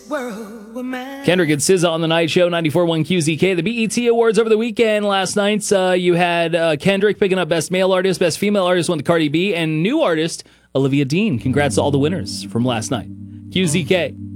Kendrick and SZA on the Night Show, 94.1 QZK. The BET Awards over the weekend last night. You had Kendrick picking up Best Male Artist, Best Female Artist went to Cardi B, and New Artist, Olivia Dean. Congrats to all the winners from last night. QZK.